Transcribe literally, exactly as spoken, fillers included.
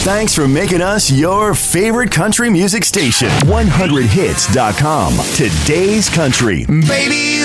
Thanks for making us your favorite country music station. one hundred hits dot com. Today's country. Baby.